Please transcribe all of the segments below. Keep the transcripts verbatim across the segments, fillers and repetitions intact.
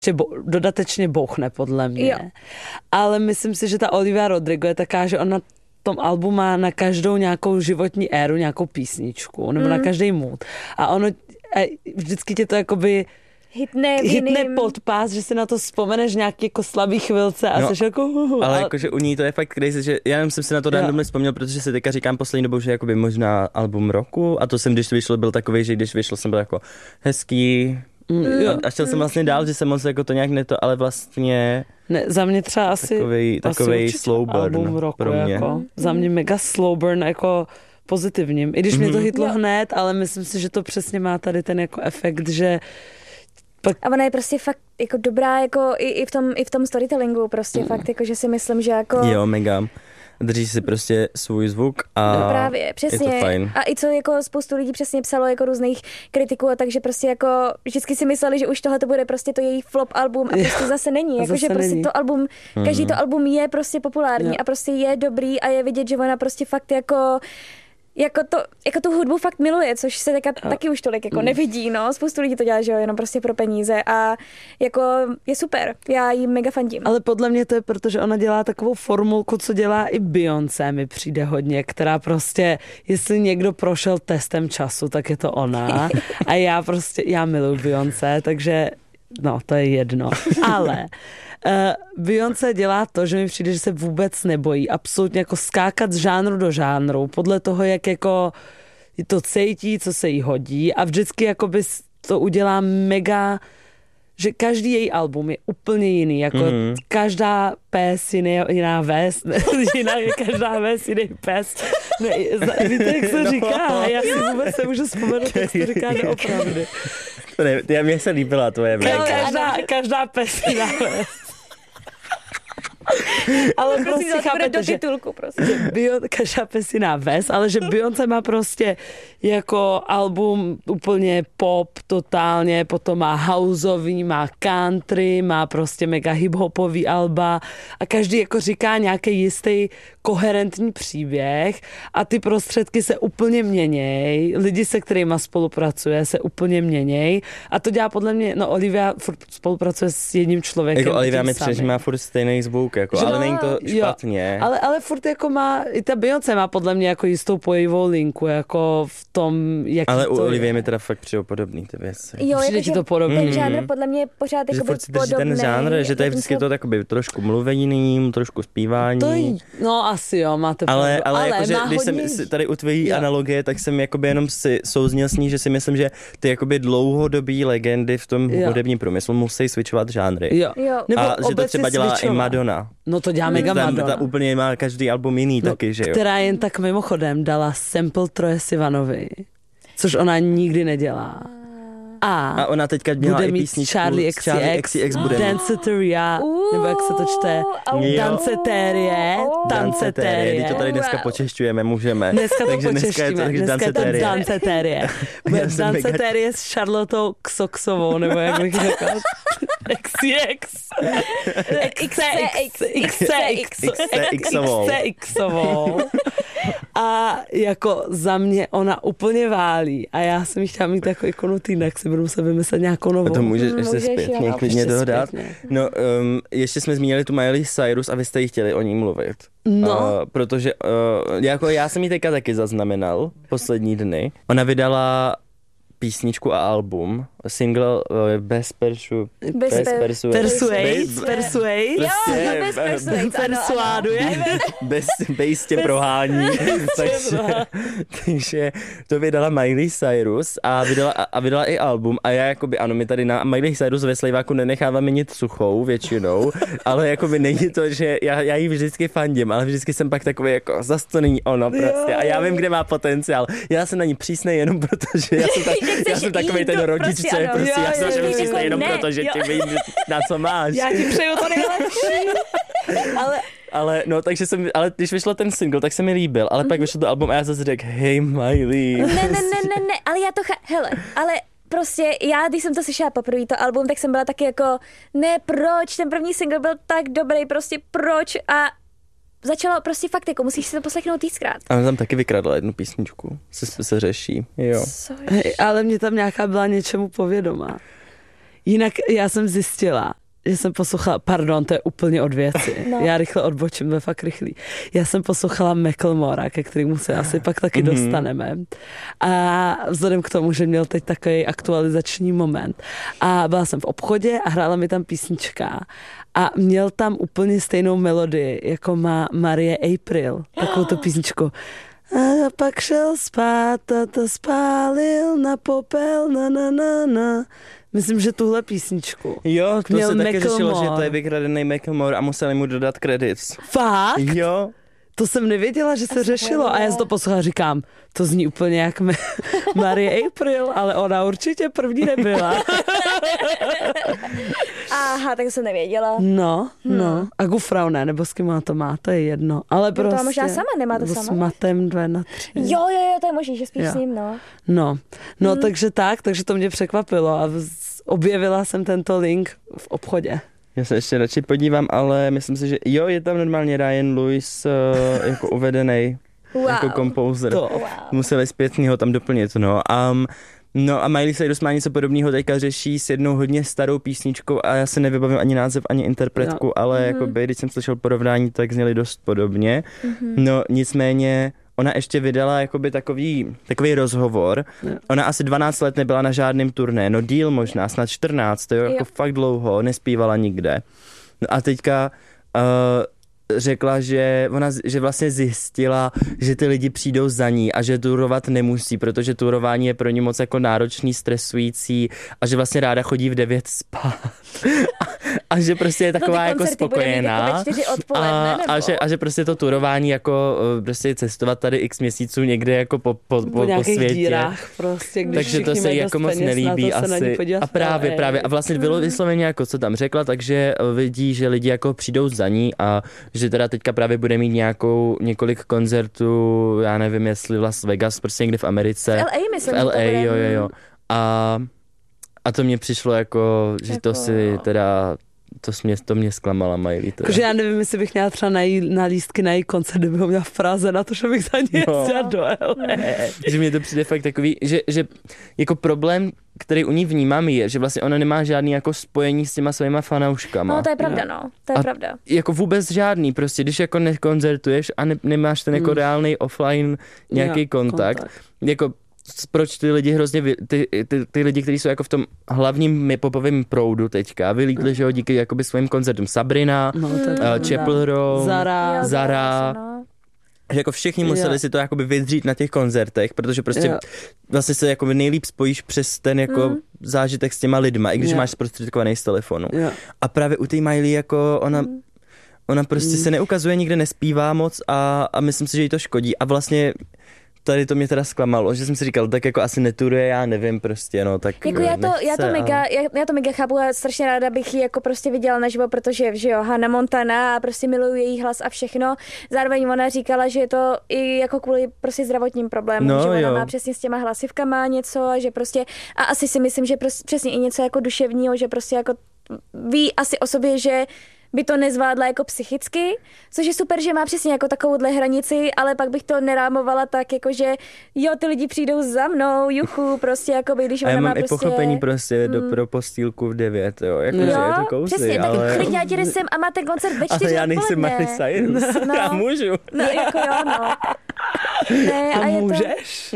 bo- dodatečně bouchne podle mě. Jo. Ale myslím si, že ta Olivia Rodrigo je taká, že ona tom albu má na každou nějakou životní éru nějakou písničku, nebo mm. na každý mood. A ono vždycky tě to jakoby hitne, hitne pod pás, že si na to vzpomeneš nějaký jako slabý chvilce a no, jsi jako... Uh, uh, ale ale jakože u ní to je fakt crazy, že já jsem si na to randomně vzpomněl, protože si teďka říkám poslední dobou, že jakoby možná album roku a to jsem, když to vyšlo, byl takový, že když vyšlo, jsem byl jako hezký mm, a, a šel jsem vlastně dál, že jsem moc jako to nějak neto, ale vlastně... Ne, za mě třeba asi... Takovej, takovej asi slow burn album roku, pro mě. Jako, za mě mega slow burn, jako pozitivním. I když mm-hmm. mě to hitlo jo. hned, ale myslím si, že to přesně má tady ten jako efekt, že pak... A ona je prostě fakt jako dobrá jako i, i, v, tom, i v tom storytellingu prostě mm. fakt jako, že si myslím, že jako... Jo, mega. Drží si prostě svůj zvuk a no právě, přesně. je to fajn. A i co jako spoustu lidí přesně psalo jako různých kritiků a takže prostě jako vždycky si mysleli, že už tohle to bude prostě to její flop album a prostě zase není. Jako, že prostě není. to album, každý to album je prostě populární jo. a prostě je dobrý a je vidět, že ona prostě fakt jako Jako, to, jako tu hudbu fakt miluje, což se teka, taky už tolik jako nevidí, no. Spoustu lidí to dělá, že jo, jenom prostě pro peníze a jako je super. Já jí mega fandím. Ale podle mě to je, protože ona dělá takovou formulku, co dělá i Beyoncé, mi přijde hodně, která prostě, jestli někdo prošel testem času, tak je to ona. A já prostě, já miluji Beyoncé, takže no, to je jedno. Ale Uh, Beyoncé dělá to, že mi přijde, že se vůbec nebojí absolutně jako skákat z žánru do žánru, podle toho, jak jako to cítí, co se jí hodí a vždycky jakoby to udělá mega, že každý její album je úplně jiný, jako mm-hmm. každá pes jiný, jiná ves, jiná je každá ves, jiný pes. Ne, víte, jak se no. říká? Já si vůbec nemůžu vzpomenout, jak se říká doopravdy. Ne, mně se líbila tvoje jméno. Každá, každá pes jiná ves. Ale prostě chápete, že, že Beyoncé, každá pesiná ves, ale že Beyoncé má prostě jako album úplně pop totálně, potom má houseový, má country, má prostě mega hip-hopový alba a každý jako říká nějaký jistý koherentní příběh a ty prostředky se úplně měněj, lidi, se kterýma spolupracuje, se úplně měněj a to dělá podle mě, no Olivia furt spolupracuje s jedním člověkem. Jako Olivia mi přijde, že má furt stejný zvuk, jako, ale no, není to špatně. Jo, ale, ale furt jako má, i ta Beyoncé má podle mě jako jistou pojivou linku, jako v tom, jaký ale to u Olivie je. mi teda fakt přijde podobný ty věci. Jo, přijde ti to podobný. Ten žánr podle mě je pořád jako podobný. Ten žánr, že to je vždycky to takoby trošku mluvením, trošku zpívání. To je, no asi jo, máte ale, pravdu. ale, ale jakože, když hodně... jsem tady u tvojí jo. analogie, tak jsem jakoby jenom si souzněl s ní, že si myslím, že ty jakoby dlouhodobý legendy v tom jo. hudebním průmyslu musí switchovat žánry. Jo. Jo. Nebo a že to třeba dělá switchovat. i Madonna. No to dělá mega ta, Madonna. Ta úplně má každý album jiný no, taky, že jo. Která jen tak mimochodem dala sample Troye Sivanovi, což ona nikdy nedělá. A, a ona teďka měla bude i mít písničku Charlie X C X, Danceteria, nebo jak se to čte, Danceterie, Danceterie. To tady dneska počešťujeme, můžeme. Dneska to takže počeštíme, dneska je to, dneska je to Danceterie. Danceterie s Charlotou Xoxovou, nebo jak bych řekl. X C X. X C X. X C X. X C Xovou. A jako za mě ona úplně válí. A já jsem chtěla mít takový ikonu týnek, si budu muset vymyslet nějakou novou. A to můžeš ještě zpětně, klidně toho dát. No, um, ještě jsme zmínili tu Miley Cyrus a vy jste jí chtěli o ní mluvit. No. Uh, protože uh, jako já jsem ji teďka taky zaznamenal poslední dny. Ona vydala písničku a album, single uh, Bez Persu... Bez Persuade. Persuade. Persuade. Jo, bez Persuade. Persuaduje. Bez bass tě prohání. takže, takže to vydala Miley Cyrus a vydala, a vydala i album a já jakoby, ano, my tady na Miley Cyrus ve Slejváku nenecháváme nic suchou většinou, ale jakoby není to, že já, já jí vždycky fandím, ale vždycky jsem pak takový jako, zas to není ono prostě a já vím, kde má potenciál. Já jsem na ní přísnej jenom protože já jsem tak, já jsem takovej ten rodič, co je prostě, já jsem že přísnej jenom proto, že ti vím, na co máš. Já ti přeju to nejlepší. Ale Ale no, takže jsem, ale když vyšel ten single, tak se mi líbil, ale mm-hmm. pak vyšel to album a já zase řekl, hej Miley. Ne, ne, ne, ne, ne, ale já to, cha- hele, ale prostě já, když jsem to slyšela poprvé to album, tak jsem byla taky jako, ne, proč, ten první single byl tak dobrý, prostě proč a začalo prostě fakt, jako musíš si to poslechnout víckrát. A on tam taky vykradla jednu písničku, se, se řeší, jo. Hej, ale mě tam nějaká byla něčemu povědomá. Jinak já jsem zjistila, že jsem poslouchala, pardon, to je úplně od věci. No. Já rychle odbočím, to je fakt rychlý. Já jsem poslouchala Macklemora, ke kterému se asi pak taky mm-hmm. dostaneme. A vzhledem k tomu, že měl teď takový aktualizační moment. A byla jsem v obchodě a hrála mi tam písnička. A měl tam úplně stejnou melodii, jako má Marie April. Takovou tu písničku. A pak šel spát a to spálil na popel, na na na na. Myslím, že tuhle písničku. Jo, to měl se taky řešilo, Macklemore. že to je vykradený Macklemore a museli mu dodat credits. Fakt? Jo. To jsem nevěděla, že se řešilo a já jsem to poslouchala, říkám, to zní úplně jak Marie April, ale ona určitě první nebyla. Aha, tak jsem nevěděla. No, no. A Gufrau ne, nebo s kým má to má, to je jedno. Ale prostě... to možná sama, nemá to sama? S Matem dvě na tři. Jo, jo, jo, to je možný, že spíš Jo. s ním, no. No, no hmm. takže tak, takže to mě překvapilo a vz- objevila jsem tento link v obchodě. Já se ještě radši podívám, ale myslím si, že jo, je tam normálně Ryan Lewis uh, jako uvedený Wow. jako kompozer. To. Wow. Museli zpětně ho tam doplnit, no. Um, no a Miley Cyrus má něco podobného, teďka řeší s jednou hodně starou písničkou a já se nevybavím ani název, ani interpretku, No. ale Mhm. jakoby, když jsem slyšel porovnání, tak zněly dost podobně. Mhm. No nicméně ona ještě vydala jakoby takový, takový rozhovor. Jo. Ona asi dvanáct let nebyla na žádném turné, no díl možná, snad čtrnáct, to je jako Jo. fakt dlouho, nespívala nikde. No a teďka uh, řekla, že ona že vlastně zjistila, že ty lidi přijdou za ní a že turovat nemusí, protože turování je pro ní moc jako náročný, stresující a že vlastně ráda chodí v devět spát. a, a že prostě je taková jako spokojená. Jako ve čtyři odpoledne, a, nebo? a, že, a že prostě to turování jako uh, prostě cestovat tady x měsíců někde jako po, po, po, Po po nějakých světě. dírách prostě, když Takže to všichni se mají jí dost jako moc peněz nelíbí na to se na ní asi. podívat A právě, v L A. právě. A vlastně bylo vysloveně jako co tam řekla, takže vidí, že lidi jako přijdou za ní a že teda teďka právě bude mít nějakou, několik koncertů, já nevím, jestli Las Vegas, prostě někde v Americe. V L A myslím, v L A, že to bude. jo, jo, jo. A, a to mě přišlo jako, že Jako to si teda, to mě, to mě zklamala Miley. Teda. Jakože já nevím, jestli bych měla třeba na, jí, na lístky na její koncert, kdyby ho měla v Praze, na to, že bych za ní No. jezdila do L A. Že mě to přijde fakt takový, že, že jako problém, který u ní vnímám, je, že vlastně ona nemá žádný jako spojení s těma svýma fanouškama. No, to je pravda, no. To je A pravda. Jako vůbec žádný, prostě když jako nekoncertuješ a ne, nemáš ten jako Mm. reálný offline nějaký Jo, kontakt, kontakt. jako s- proč ty lidi hrozně, vy, ty, ty, ty lidi, kteří jsou jako v tom hlavním popovém proudu teďka, vylítli, že jo, díky jakoby svým koncertům Sabrina, No, to je uh, pravda. Chapel Roan, Zara. Jo, Zara. no. že jako všichni Jo. museli si to jakoby vydřít na těch koncertech, protože prostě Jo. vlastně se jako nejlíp spojíš přes ten jako Mm. zážitek s těma lidma, i když Jo. máš zprostředkovaný z telefonu. Jo. A právě u té Miley jako ona, Mm. ona prostě Mm. se neukazuje, nikde nespívá moc a, a myslím si, že jí to škodí. A vlastně tady to mě teda zklamalo, že jsem si říkal, tak jako asi neturuje, já nevím prostě, no, tak Jako já to, nechce, já to mega, ale... já, já to mega chápu a strašně ráda bych ji jako prostě viděla naživo, protože že jo, Hannah Montana a prostě miluju její hlas a všechno. Zároveň ona říkala, že je to i jako kvůli prostě zdravotním problémům, No, že ona jo. má přesně s těma hlasivkama něco a že prostě, a asi si myslím, že prostě, přesně i něco jako duševního, že prostě jako ví asi o sobě, že by to nezvládla jako psychicky, což je super, že má přesně jako takovouhle hranici, ale pak bych to nerámovala tak, jako že jo, ty lidi přijdou za mnou, juchu, prostě jako by, když A ona já má mám i prostě... pochopení prostě do, Mm. pro postýlku v devět, jo, jako, Jo, že je to kousy, přesně, ale... tak klidně ať jde sem a má ten koncert ve Ale čtyři já nejsem odpoledne. Miley Cyrus, No. já můžu. No, jako jo, no. Ne, A a je to, můžeš?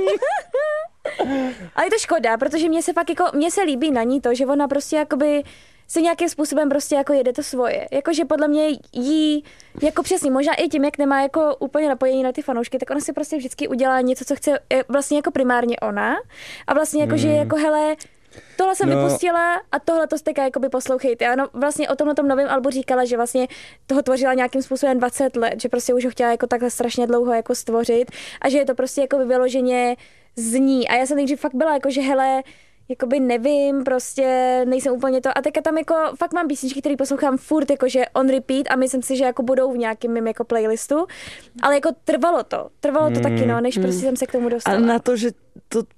a je to škoda, protože mně se fakt jako, mně se líbí na ní to, že ona prostě jakoby se nějakým způsobem prostě jako jede to svoje. Jakože podle mě jí, jako přesně, možná i tím, jak nemá jako úplně napojení na ty fanoušky, tak ona si prostě vždycky udělá něco, co chce eh, vlastně jako primárně ona. A vlastně jako, že jako hele, tohle jsem No. vypustila a tohle to teďka jakoby poslouchejte. A no, vlastně o tomhle tom novém albu říkala, že vlastně toho tvořila nějakým způsobem dvacet let, že prostě už ho chtěla jako takhle strašně dlouho jako stvořit a že je to prostě jako vyloženě zní. A já jsem nejdřív fakt byla jako, že hele, jakoby nevím, prostě nejsem úplně to. A teďka tam jako fakt mám písničky, které poslouchám furt jakože on repeat a myslím si, že jako budou v nějakém mým jako playlistu. Ale jako trvalo to. Trvalo to Mm. taky, no, než Mm. prostě jsem se k tomu A dostala. na to, že to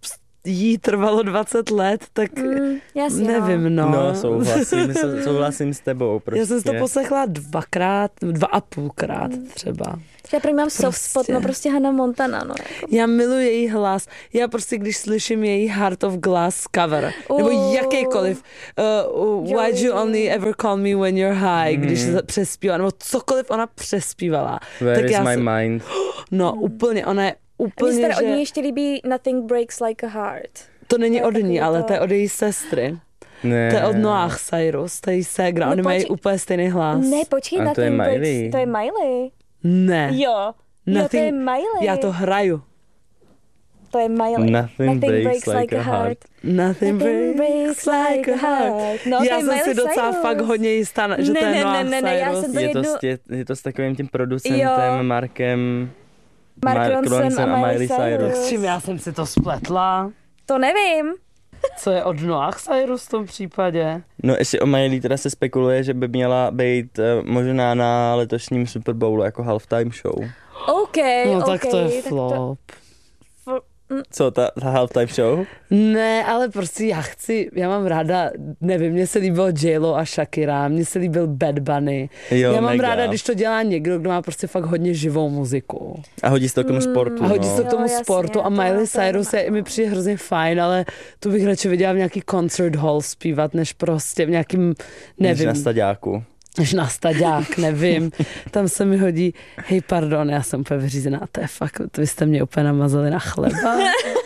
jí trvalo dvacet let, tak Mm, jasně, nevím, no. No, souhlasím, sou- souhlasím s tebou. Prostě. Já jsem si to poslechla dvakrát, dva a půlkrát třeba. Já pro ní mám soft spot, Prostě. no prostě Hannah Montana, no. Jako. Já miluji její hlas. Já prostě, když slyším její Heart of Glass cover, nebo Uh. jakýkoliv, uh, uh, Why'd you only ever call me when you're high, když se přespívá, nebo cokoliv ona přespívala. Where tak is já my se, mind? No, úplně, ona je A mně se úplně, teda od že... ní ještě líbí Nothing Breaks Like a Heart. To není to je od ní, takový ale to- to je od její sestry. Ne. To je od Noah Cyrus, to je její ségra. No Oni mají počkej- úplně stejný hlas. Ne, počkej, A to je Nothing Miley. Breaks, to je Miley. Ne. Jo. Jo, to je Miley. Já to hraju. To je Miley. Nothing breaks like a heart. Nothing breaks like a heart. No, to Já je jsem si Miley docela Cyrus. fakt hodně jistá, že Ne, to je ne, Noah ne, ne, ne, já Cyrus. jsem to Je to, jednu- s tě, je to s takovým tím producentem Jo. Markem Mark Mark Ronson Ronson a Miley Cyrus. S čím já jsem si to spletla? To nevím. Co je od Noah Cyrus v tom případě? No ještě o Miley teda se spekuluje, že by měla být uh, možná na letošním Super Bowlu jako halftime show. OK, No OK. tak to je tak flop. Co, ta, ta halftime show? Ne, ale prostě já chci, já mám ráda, nevím, mně se líbilo J-Lo a Shakira, mně se líbil Bad Bunny. Jo, já mám mega. ráda, když to dělá někdo, kdo má prostě fakt hodně živou muziku. A hodí se to k tomu sportu. A hodí no. se to k tomu Jo, jasně, sportu a to- Miley to je Cyrus je, mi přijde hrozně fajn, ale tu bych radši viděla v nějaký concert hall zpívat, než prostě v nějakým, Než nevím, na staďáku. než na staďák, nevím. Tam se mi hodí, hej pardon, já jsem úplně vyřízená, to je fakt, vy jste mě úplně namazali na chleba.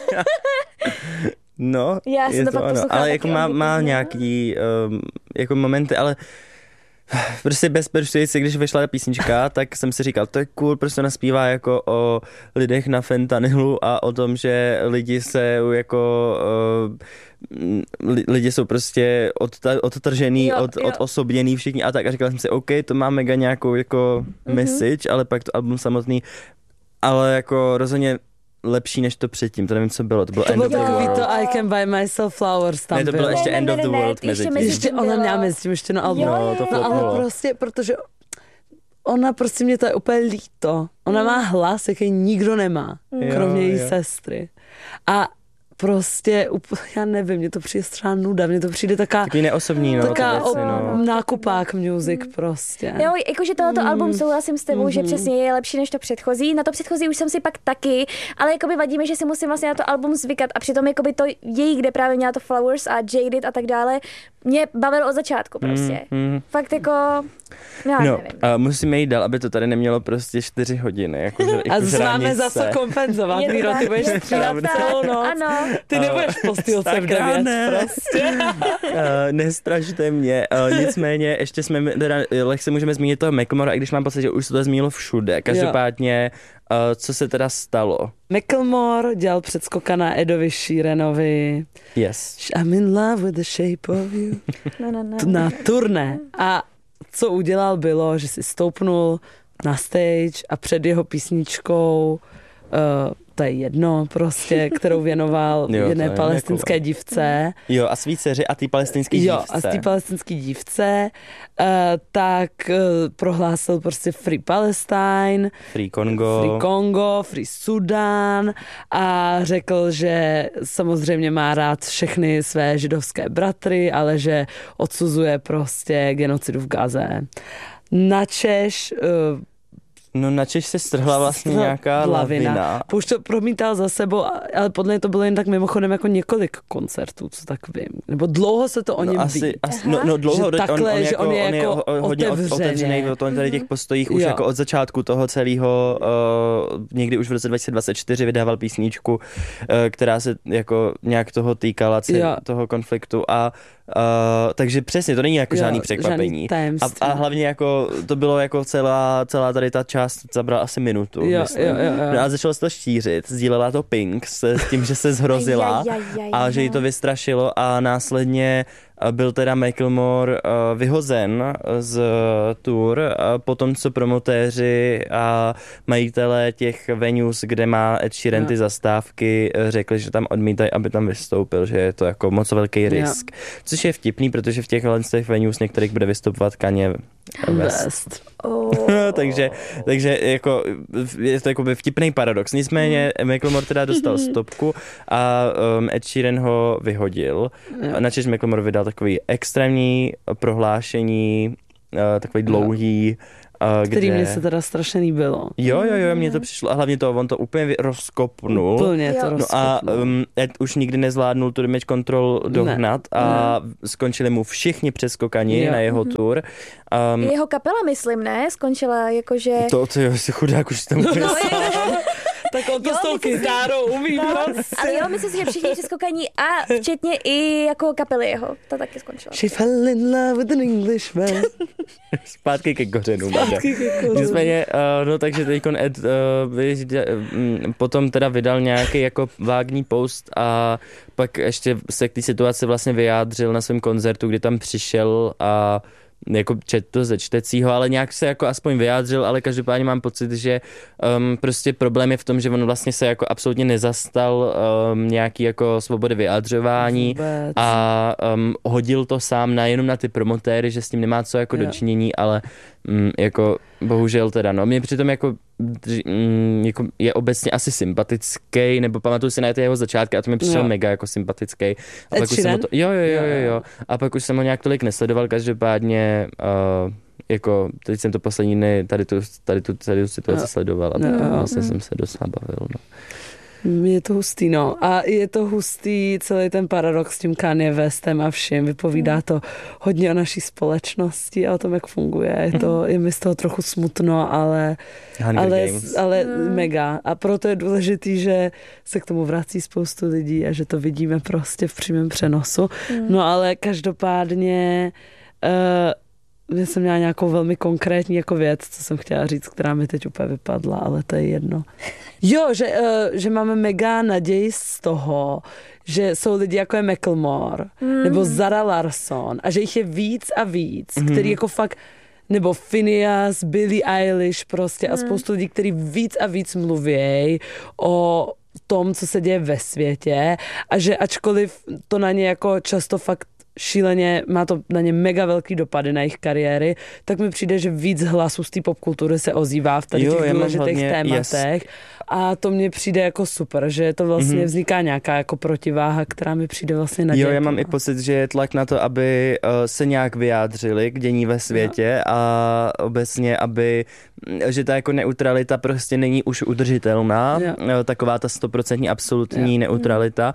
No, Já jsem je to to fakt ano. poslouchala Ale taky jako má, hodně má pěkně. nějaký um, jako momenty, ale prostě bezpečující, když vyšla ta písnička, tak jsem si říkal, to je cool, prostě ona zpívá jako o lidech na fentanylu a o tom, že lidi se jako uh, li, lidi jsou prostě odta, odtržený, Jo, od, jo. odosobněný všichni a tak a říkal jsem si, OK, to má mega nějakou jako Mhm. message, ale pak to album samotný, ale jako rozhodně lepší než to předtím, to nevím, co bylo, to bylo To End bylo of the takový World. to I can buy myself flowers tam Ne, to bylo bylo. ještě Ne, ne, End ne, of the ne, ne, World mezi ještě tím. mezi Ještě tím ona bylo. měla mezi tím ještě no album. Jo, No, to jo, No jo. ale floplo. prostě, protože ona prostě mě to je úplně líto. Ona má hlas, jaký nikdo nemá, Jo, kromě její jo. sestry. A prostě, up- já nevím, mně to přijde třeba nuda, mně to přijde taká, Takový neosobní, no, taká ty věci, op- no. nákupák music prostě. Jo, jakože tohoto Mm. album souhlasím s tebou, Mhm. že přesně je lepší než to předchozí. Na to předchozí už jsem si pak taky, ale jakoby vadí mi, že si musím vlastně na to album zvykat a přitom jakoby to její, kde právě měla to Flowers a Jaded a tak dále, mě bavilo od začátku prostě. Mm, mm. Fakt jako, já No, nevím. a musíme jít dál, aby to tady nemělo prostě čtyři hodiny. Jako, že, A jako zase máme žranice. za co kompenzovat, Je to Míro, ty tak, budeš je to střídat tak, celou noc. ano. Ty nebudeš v postýlce v Sakra, devět ne. prostě. Uh, nestrašte mě. Uh, nicméně, ještě jsme, teda, lehce můžeme zmínit toho Macklemora, i když mám pocit, že už se to zmínilo všude. Každopádně, uh, co se teda stalo? Macklemore dělal předskoka na Edovi Sheeranovi. Yes. I'm in love with the shape of you. No, no, no. Na turné. A co udělal bylo, že si stoupnul na stage a před jeho písničkou uh, to je jedno prostě, kterou věnoval Jo, jedné to je palestinské jako- dívce. Jo, a svý dceři a ty palestinský Jo, dívce. a z té palestinské dívce, uh, tak uh, prohlásil prostě Free Palestine, Free Congo. Free Kongo, Free Sudan a řekl, že samozřejmě má rád všechny své židovské bratry, ale že odsuzuje prostě genocidu v Gaze. Načež uh, No načež se strhla vlastně strhla nějaká lavina. lavina. Už to promítal za sebou, ale podle mě to bylo jen tak mimochodem jako několik koncertů, co tak vím. Nebo dlouho se to o něm No, ví. asi, asi, no, no dlouho, Že teď takhle, on, on, že jako, on je on je jako ho- hodně od- otevřeně. otevřený v tom, tady těch postojích už Jo. jako od začátku toho celého, uh, někdy už v roce dva tisíce dvacet čtyři vydával písničku, uh, která se jako nějak toho týkala, cel, Jo. toho konfliktu a Uh, takže přesně, to není jako Jo, žádný překvapení. žádný A, tajemství. a hlavně jako to bylo jako celá, celá tady ta část zabrala asi minutu, Jo, myslím. jo, jo, jo. No a začalo se to šířit, sdílela to Pink s, s tím, že se zhrozila Aj, aj, aj, aj, a že jí to vystrašilo a následně uh, byl teda Macklemore uh, vyhozen z tour uh, po tom, co promotéři a majitelé těch venues, kde má Ed Sheeran ty Jo. zastávky, uh, řekli, že tam odmítají, aby tam vystoupil, že je to jako moc velký risk. Což je vtipný, protože v těchhle z těch venues některých bude vystupovat Kanye Best. Oh. takže, takže jako, je to jakoby vtipný paradox. Nicméně Macklemore teda dostal stopku a um, Ed Sheeran ho vyhodil. Načež Macklemore vydal takový extrémní prohlášení, uh, takový dlouhý, uh, který kde... mě se teda strašně líbilo. Jo, jo, jo, mně to přišlo a hlavně to, on to úplně rozkopnul. Úplně to Jo. rozkopnul. No a um, Ed už nikdy nezvládnul tu Damage Control dohnat Ne, a skončili mu všichni přeskokani Jo. na jeho tour. Um, Jeho kapela, myslím, ne? Skončila jakože... to, to jo, si chudák už tam No, je, Tak on to Jo, s tou myslím si- kytárou umí prostě. ale jo, myslím si, že všichni přeskokaní a včetně i jako kapely jeho. To taky skončilo. She fell in love with an Englishman. Zpátky ke kořenům. Zpátky ke kořenům. Nicméně, uh, no takže teďkon Ed uh, vyjde, um, potom teda vydal nějaký jako vágní post a pak ještě se k té situaci vlastně vyjádřil na svém koncertu, kdy tam přišel a jako čet to ze čtecího, ale nějak se jako aspoň vyjádřil, ale každopádně mám pocit, že um, prostě problém je v tom, že on vlastně se jako absolutně nezastal um, nějaký jako svobody vyjádřování Vůbec. a um, hodil to sám na jenom na ty promotéry, že s tím nemá co jako Jo. dočinění, ale um, jako bohužel teda, no, mě přitom jako, um, jako je obecně asi sympatický, nebo pamatuju si na ty jeho začátky a to mi přišel Jo. mega jako sympatický. A Ed pak už jsem ho Sheeran? to, jo, jo, jo, jo, Jo, jo. jo. A pak už jsem ho nějak tolik nesledoval, každopádně uh, jako teď jsem to poslední dny, tady tu, tady tu, tady tu situaci Jo. sledoval a Jo, tak jo. vlastně jsem se dost nabavil, no. Je to hustý, no. A je to hustý celý ten paradox s tím Kanye Westem a vším. Vypovídá to hodně o naší společnosti a o tom, jak funguje. Je, to, je mi z toho trochu smutno, ale, Hunger ale, Games. ale mega. A proto je důležitý, že se k tomu vrací spoustu lidí a že to vidíme prostě v přímém přenosu. No ale každopádně uh, já jsem měla nějakou velmi konkrétní jako věc, co jsem chtěla říct, která mi teď úplně vypadla, ale to je jedno. Jo, že, uh, že máme mega naději z toho, že jsou lidi jako je Macklemore, mm. nebo Zara Larsson a že jich je víc a víc, mm. který jako fakt, nebo Phineas, Billie Eilish prostě mm. a spoustu lidí, kteří víc a víc mluví o tom, co se děje ve světě a že ačkoliv to na ně jako často fakt šíleně, má to na ně mega velký dopady na jejich kariéry, tak mi přijde, že víc hlasů z té popkultury se ozývá v tady Jo, těch já mám důležitých hlavně- tématech. Yes. A to mně přijde jako super, že to vlastně mm-hmm. vzniká nějaká jako protiváha, která mi přijde vlastně naděje. Jo, já mám i pocit, že je tlak na to, aby uh, se nějak vyjádřili k dění ve světě no. a obecně, aby, že ta jako neutralita prostě není už udržitelná, Jo. uh, taková ta stoprocentní absolutní Jo. neutralita.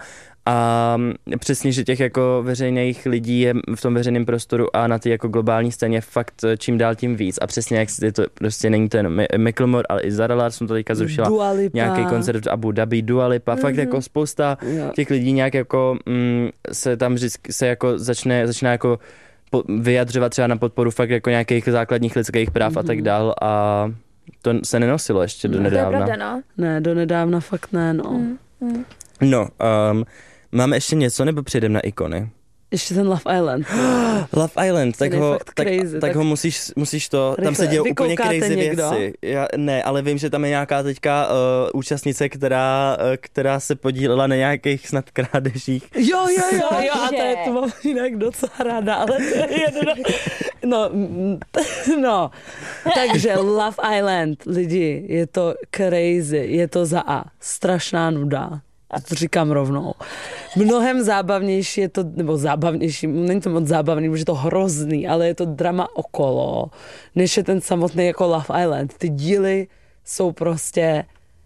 A přesně, že těch jako veřejných lidí je v tom veřejném prostoru a na té jako globální scéně fakt čím dál tím víc. A přesně jak je to prostě není to jenom Macklemore, ale i Zara Larsson to teďka zrušila Dua Lipa. nějaký koncert v Abu Dhabi, Dua Lipa, mm-hmm. fakt jako spousta Jo. těch lidí nějak jako mm, se tam vždycky se jako začne, začne jako po, vyjadřovat třeba na podporu fakt jako nějakých základních lidských práv mm-hmm. a tak dál a to se nenosilo ještě do To je nedávna. pravda, no. Ne, do nedávna fakt ne, no. Mm, mm. No, um, máme ještě něco, nebo přejdeme na ikony? Ještě ten Love Island. Love Island, tak je ho, fakt tak, crazy, tak, tak ho musíš, musíš to, tam rychle. se dějou Vy úplně koukáte crazy někdo? věci. Já, ne, ale vím, že tam je nějaká teďka uh, účastnice, která, uh, která se podílela na nějakých snad krádežích. Jo, jo, jo, jo, a to je Cože? to mám jinak docela ráda, ale to je jedno. No, mm, no, takže Love Island, lidi, je to crazy, je to za A, strašná nuda. A to říkám rovnou. Mnohem zábavnější je to, nebo zábavnější, není to moc zábavný, protože je to hrozný, ale je to drama okolo, než je ten samotný jako Love Island. Ty díly jsou prostě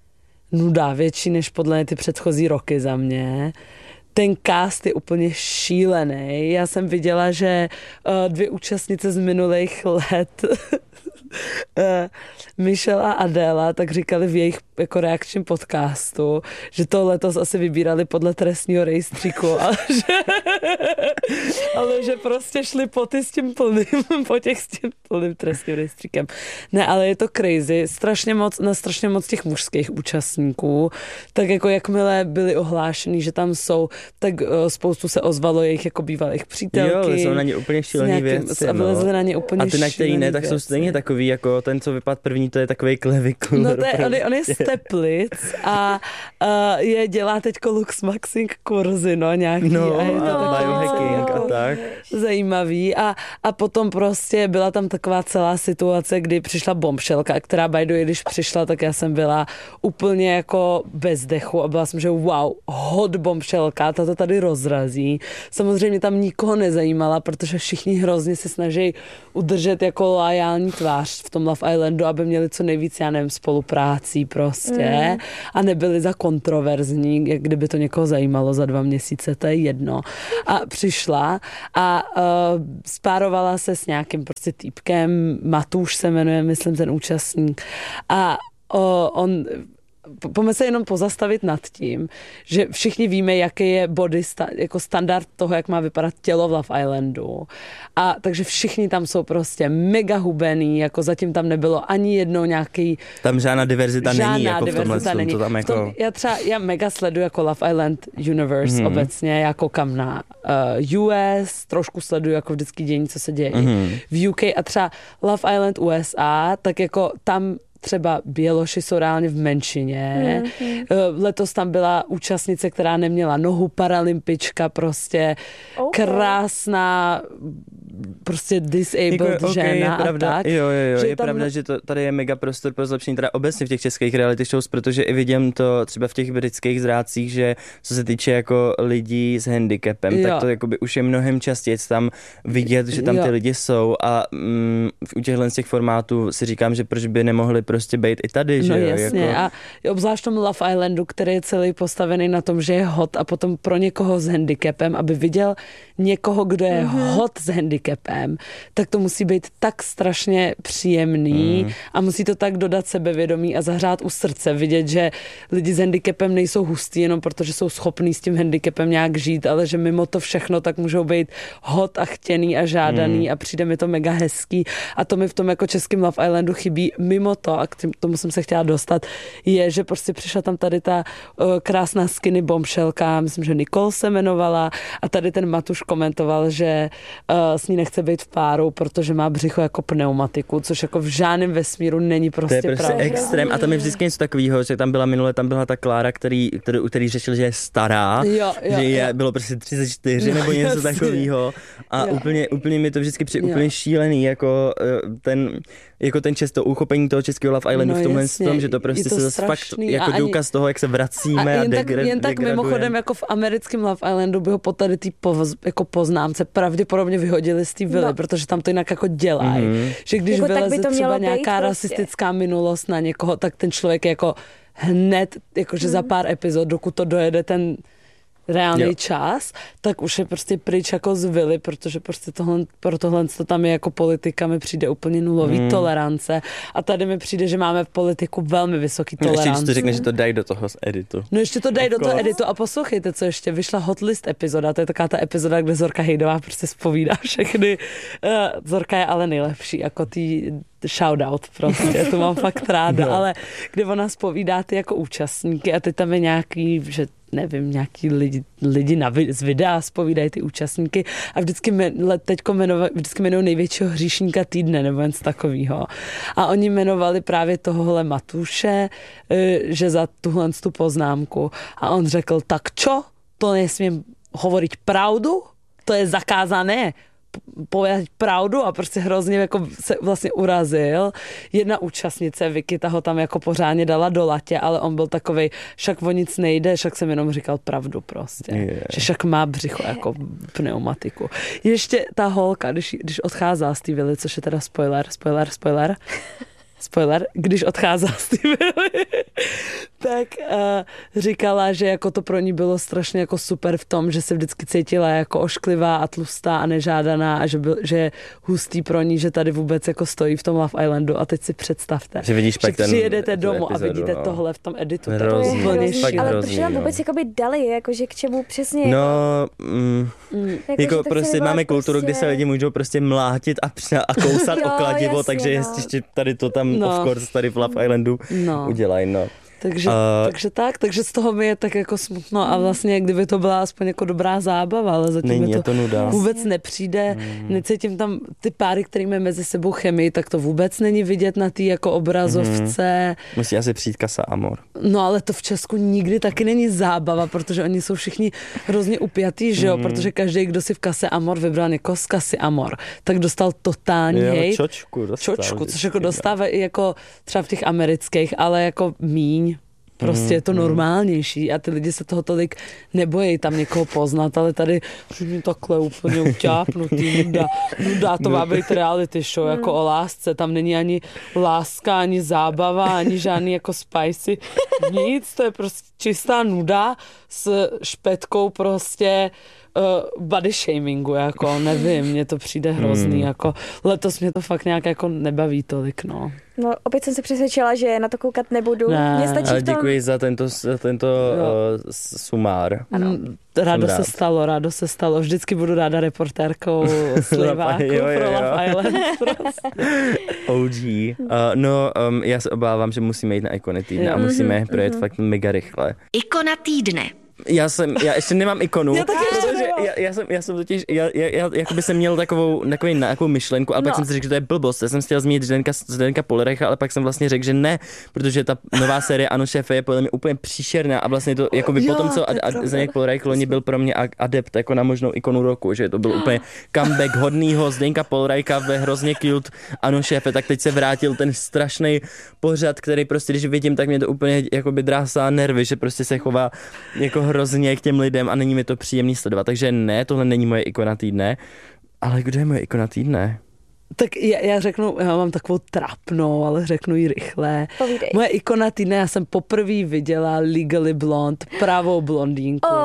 nuda, větší než podle mě ty předchozí roky za mě. Ten cast je úplně šílený. Já jsem viděla, že uh, dvě účastnice z minulých let uh, Michelle a Adela tak říkali v jejich jako reakčním podcastu, že to letos asi vybírali podle trestního rejstříku, ale že, ale že prostě šli po ty s tím plným, po těch s tím plným trestním rejstříkem. Ne, ale je to crazy, strašně moc, na strašně moc těch mužských účastníků, tak jako jakmile byli ohlášení, že tam jsou, tak uh, spoustu se ozvalo jejich jako bývalých přítelky. Jo, jsou na ně úplně šílený věci. A vylezly No. na ně úplně A ty, na který ne, tak jsou věci. stejně takový, jako ten, co vypadl první, to je takový klevikul. No to je, on, je, on je Teplic a uh, je dělá teďko Lux Maxing kurzy, no nějaký. No, a je to a taky biohacking a tak. Zajímavý a, a potom prostě byla tam taková celá situace, kdy přišla bombšelka, která by the way, když přišla, tak já jsem byla úplně jako bez dechu a byla jsem, že wow, hot bombšelka, ta to tady rozrazí. Samozřejmě tam nikoho nezajímala, protože všichni hrozně se snaží udržet jako loajální tvář v tom Love Islandu, aby měli co nejvíc, já nevím, spoluprácí prostě mm. a nebyli za kontroverzní, jak kdyby to někoho zajímalo za dva měsíce, to je jedno. A přišla a uh, spárovala se s nějakým prostě týpkem, Matuš se jmenuje, myslím, ten účastník. A uh, on pojďme se jenom pozastavit nad tím, že všichni víme, jaký je body sta- jako standard toho, jak má vypadat tělo v Love Islandu. A takže všichni tam jsou prostě mega hubený, jako zatím tam nebylo ani jednou nějaký... Tam žádná diverzita žádná není, jako diverzita v tomhle. není. To tam jako... tom, já třeba, já mega sleduju jako Love Island Universe mm-hmm. obecně, já koukám na uh, U S, trošku sleduju jako vždycky dění, co se děje mm-hmm. v U K a třeba Love Island U S A, tak jako tam třeba Běloši jsou reálně v menšině. Mm-hmm. Letos tam byla účastnice, která neměla nohu, paralympička, prostě okay. krásná, prostě disabled jako, okay, žena je pravda, a tak. Jo, jo, jo, že je tam... pravda, že to, tady je mega prostor pro zlepšení, teda obecně v těch českých reality shows, protože i vidím to třeba v těch britských zrádcích, že co se týče jako lidí s handicapem, jo. tak to jakoby už je mnohem častěji tam vidět, že tam jo. ty lidi jsou a mm, u těchhle z těch formátů si říkám, že proč by nemohli prostě být i tady, že no, jo? jasně. Jako... A obzvlášť v tom Love Islandu, který je celý postavený na tom, že je hot a potom pro někoho s handicapem, aby viděl někoho, kdo je mm-hmm. hot s handicapem, tak to musí být tak strašně příjemný mm. a musí to tak dodat sebevědomí a zahřát u srdce, vidět, že lidi s handicapem nejsou hustí jenom protože jsou schopní s tím handicapem nějak žít, ale že mimo to všechno tak můžou být hot a chtěný a žádaný mm. a přijde mi to mega hezký a to mi v tom jako českém Love Islandu chybí mimo to, a k tomu jsem se chtěla dostat, je, že prostě přišla tam tady ta uh, krásná skinny bombšelka, myslím, že Nicole se jmenovala a tady ten Matuš komentoval, že uh, s ní nechce být v páru, protože má břicho jako pneumatiku, což jako v žádném vesmíru není prostě pravda. To je prostě pravda. extrém a tam je vždycky něco takového, že tam byla minule, tam byla ta Klára, který, který, který řešil, že je stará, jo, jo, že je, jo. bylo prostě třicet čtyři no, nebo něco jasný. takového a úplně, úplně mi to vždycky přijde úplně šílený, jako ten jako ten často uchopení toho českého Love Islandu no, v tomhle jasně, tom, že to prostě se zase fakt jako důkaz toho, jak se vracíme a, a jen, a tak, degra- jen tak mimochodem jako v americkém Love Islandu by ho po tady tý poz, jako poznámce pravděpodobně vyhodili z té vily, no. protože tam to jinak jako dělají. Mm-hmm. Že když jako vyleze by třeba nějaká být, rasistická prostě. minulost na někoho, tak ten člověk jako hned, jakože mm. za pár epizod, dokud to dojede ten reálný jo. čas, tak už je prostě pryč jako z vily, protože prostě tohle, pro tohle to tam je jako politika, mi přijde úplně nulový hmm. tolerance a tady mi přijde, že máme v politiku velmi vysoký tolerance. No, ještě to řekne, že to dají do toho editu. No ještě to dají do toho editu a poslouchejte, co ještě vyšla Hotlist epizoda, to je taková ta epizoda, kde Zorka Hejdová prostě zpovídá všechny. Uh, Zorka je ale nejlepší, jako ty shoutout prostě, to mám fakt ráda, no. ale kde ona zpovídá ty jako účastníky a teď tam je nějaký, že nevím, nějaký lidi, lidi na, z videa zpovídají ty účastníky a vždycky, teďko jmenují, vždycky jmenují největšího hříšníka týdne nebo něco takového. A oni jmenovali právě tohohle Matuše, že za tuhle tu poznámku. A on řekl, tak čo? To nesmím hovoriť pravdu? To je zakázané. Povedať pravdu a prostě hrozně jako se vlastně urazil. Jedna účastnice, Vicky, ta ho tam jako pořádně dala do latě, ale on byl takovej, však o nic nejde, však jsem jenom říkal pravdu prostě. Yeah. Že však má břicho jako pneumatiku. Ještě ta holka, když, když odcházela z té vily, což je teda spoiler, spoiler, spoiler, spoiler, když odcházela z té vily, tak uh, říkala, že jako to pro ní bylo strašně jako super v tom, že se vždycky cítila jako ošklivá a tlustá a nežádaná a že, byl, že je hustý pro ní, že tady vůbec jako stojí v tom Love Islandu a teď si představte, že, vidíš že ten, přijedete domů epizodu, a vidíte no. tohle v tom editu. Hrozný, to je hrozný, úplně ale hrozný, proč nám no. vůbec jakoby dali, jakože k čemu přesně? No, jako, mm, mm. jako, jako prostě máme kulturu, prostě... kde se lidi můžou prostě mlátit a, a kousat jo, o kladivo, jasně, takže no. ještě tady to tam no. of course tady v Love Islandu no. udělají, no. Takže, uh, takže tak, takže z toho mi je tak jako smutno a vlastně kdyby to byla aspoň jako dobrá zábava, ale zatím není, mi to, to nuda. vůbec nepřijde, mm. necítím tam ty páry, který mají mezi sebou chemii, tak to vůbec není vidět na té jako obrazovce. Mm. Musí asi přijít Casa Amor. No ale to v Česku nikdy taky není zábava, protože oni jsou všichni hrozně upjatý, že jo, mm. protože každý, kdo si v Kase Amor vybral někoho z Kasy Amor, tak dostal totální hejt. Čočku dostal. Čočku, což jako dostávají i jako třeba v těch amerických, ale jako míň. Prostě je to normálnější a ty lidi se toho tolik nebojí tam někoho poznat, ale tady všichni takhle úplně utápnutý, nuda, nuda, to má být reality show jako o lásce, tam není ani láska, ani zábava, ani žádný jako spicy, nic, to je prostě čistá nuda s špetkou prostě uh, body shamingu, jako nevím, mně to přijde hrozný, hmm. jako letos mě to fakt nějak jako nebaví tolik, no. No, opět jsem se přesvědčila, že na to koukat nebudu. Ne. Mně stačí Ale v tom... děkuji za tento, za tento uh, sumár. Ano. Rádo se stalo, rádo se stalo. Vždycky budu ráda reportérkou Sliváku jo, jo, pro jo. Love Island. Prostě. O G. Uh, no, um, já se obávám, že musíme jít na ikony týdne jo. a musíme mm-hmm, projet mm-hmm. fakt mega rychle. Ikona týdne. Já jsem, já ještě nemám ikonu, já taky protože já, já, jsem, já jsem totiž, já, já, já jakoby jsem měl takovou, takovou nějakou myšlenku, ale no. pak jsem si řekl, že to je blbost. Já jsem chtěl zmínit Zdenka, Zdenka Pollereicha, ale pak jsem vlastně řekl, že ne, protože ta nová série Ano šéfe je podle mě úplně příšerná a vlastně to, jakoby po tom, co ad, ad, Zdeněk Pollereich loni byl pro mě adept jako na možnou ikonu roku, že to byl úplně comeback hodnýho Zdenka Pollereicha ve hrozně cute Ano šéfe, tak teď se vrátil ten strašný pořad, který prostě, když vidím, tak mě to úplně jakoby drásá nervy, že prostě se chová jako hrozně k těm lidem a není mi to příjemný sledovat. Takže ne, tohle není moje ikona týdne. Ale kdo je moje ikona týdne? Tak já, já řeknu, já mám takovou trapnou, ale řeknu ji rychle. Povídej. Moje ikona týdne, já jsem poprvé viděla Legally Blonde, pravou blondýnku. Oh.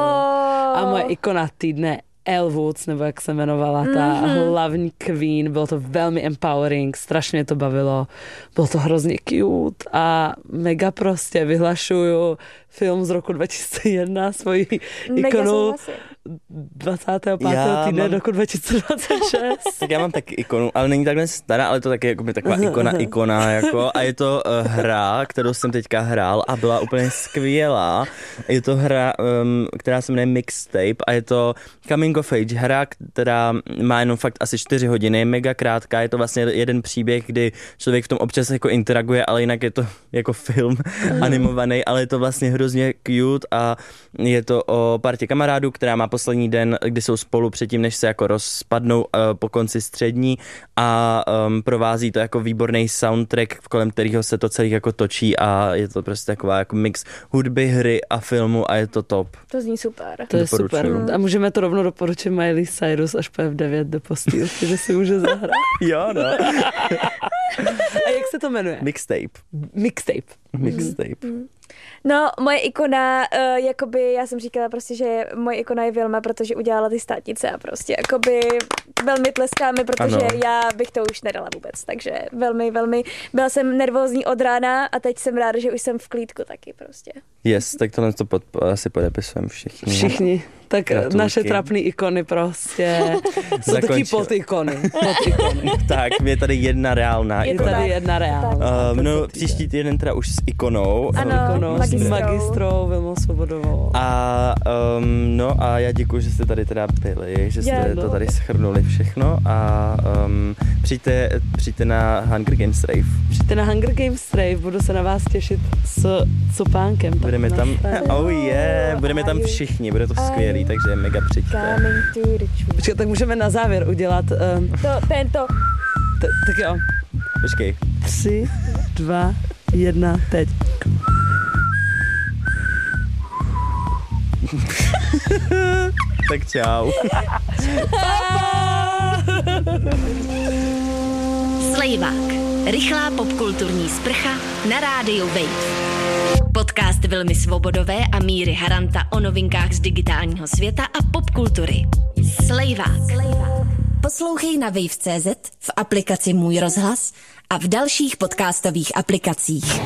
A moje ikona týdne Elle Woods, nebo jak se jmenovala ta mm-hmm. hlavní queen, bylo to velmi empowering, strašně mě to bavilo, bylo to hrozně cute a mega prostě vyhlašuju film z roku dva tisíce jedna, svoji ikonu dvacátého pátého týdne mám... roku dva tisíce dvacet šest. Tak já mám taky ikonu, ale není takhle stará, ale to taky jako taková ikona, ikona jako a je to uh, hra, kterou jsem teďka hrál a byla úplně skvělá. Je to hra, um, která se jmenuje Mixtape a je to coming of age hra, která má jenom fakt asi čtyři hodiny, je mega krátká, je to vlastně jeden příběh, kdy člověk v tom občas jako interaguje, ale jinak je to jako film animovaný, ale je to vlastně hrozně cute a je to o partě kamarádů, která má poslední den, kdy jsou spolu předtím, než se jako rozpadnou uh, po konci střední a um, provází to jako výborný soundtrack, kolem kterého se to celý jako točí a je to prostě taková jako mix hudby, hry a filmu a je to top. To zní super. To je super. A můžeme to rovnou doporučit Miley Cyrus až P F devět do postýlky, že si může zahrát. Jo, no. A jak se to jmenuje? Mixtape. Mixtape. Mixtape. Mm. No, moje ikona, uh, jakoby, já jsem říkala prostě, že moje ikona je Vilma, protože udělala ty státnice a prostě jakoby velmi tleskáme, protože ano. já bych to už nedala vůbec, takže velmi, velmi, byla jsem nervózní od rána a teď jsem ráda, že už jsem v klídku taky prostě. Yes, tak tohle to pod, asi podepisujeme všichni. Všichni. Tak Gratulky. Naše trapné ikony prostě jsou taky podikony. Pod tak, je tady jedna reálná. Je tady tak. jedna reálná. Uh, no, příští týden teda už s ikonou. Ano, ikonou, magistrou. S magistrou Vilmou Svobodovou. A um, no a já děkuji, že jste tady teda byli, že jste yeah, no. to tady shrnuli všechno a um, přijďte, přijďte na Hunger Games Rave. Přijďte na Hunger Games Rave, budu se na vás těšit s copánkem. Budeme tam, oh yeah, budeme tam všichni, bude to skvělý, takže mega přijďte. Počkej, tak můžeme na závěr udělat um, to, tento. T- tak jo. Počkej. Tři, dva, jedna, teď. Tak čau. Slejvák. Rychlá popkulturní sprcha na rádiu Wave. Podcast Vilmy Svobodové a Míry Haranta o novinkách z digitálního světa a popkultury. Slejvák. Poslouchej na wave tečka cé zet, v aplikaci Můj rozhlas a v dalších podcastových aplikacích.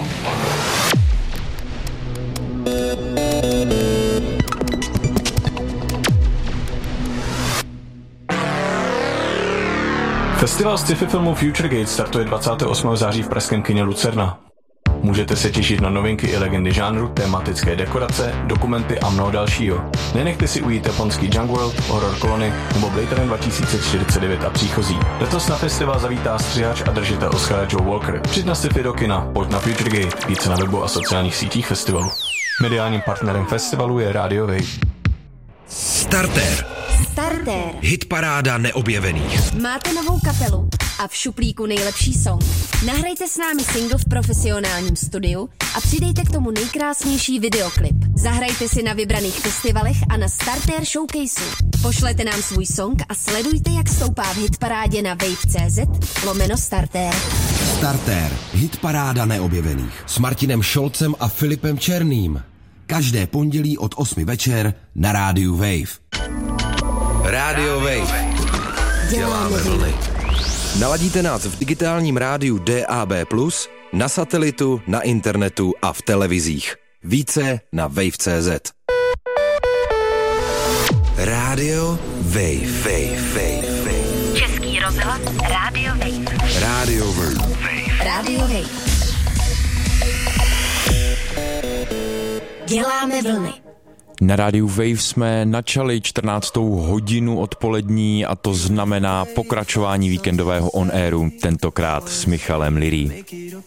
Festival sci-fi filmu Future Gate startuje dvacátého osmého září v pražském kině Lucerna. Můžete se těšit na novinky i legendy žánru, tematické dekorace, dokumenty a mnoho dalšího. Nenechte si ujít japonský Junk World, Horror Colony nebo Blade Runner dva tisíce čtyřicet devět a příchozí. Letos na festival zavítá střihač a držitel Oscara Joe Walker. Přijď na sci-fi do kina, pojď na Future Gate, více na webu a sociálních sítích festivalu. Mediálním partnerem festivalu je Radio Wave. Starter. Starter. Hitparáda neobjevených. Máte novou kapelu a v šuplíku nejlepší song. Nahrajte s námi single v profesionálním studiu a přidejte k tomu nejkrásnější videoklip. Zahrajte si na vybraných festivalech a na Starter Showcaseu. Pošlete nám svůj song a sledujte, jak stoupá v hitparádě na wave tečka cé zet lomeno Starter. Starter. Hitparáda neobjevených. S Martinem Šolcem a Filipem Černým. Každé pondělí od osmi večer na rádiu Wave. Rádio Wave. Děláme vlny. Naladíte nás v digitálním rádiu D A B plus, na satelitu, na internetu a v televizích. Více na wave tečka cé zet. Rádio Wave. Wave. Wave. Wave. Český rozhlas Rádio Wave. Rádio Wave. Rádio Wave. Děláme vlny. Na rádiu Wave jsme načali čtrnáctou hodinu odpolední a to znamená pokračování víkendového on-airu, tentokrát s Michalem Lirí.